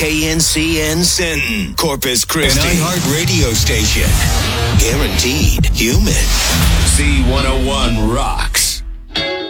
KNCN Sinton, Corpus Christi. An iHeart radio station. Guaranteed human. Z101 Rock.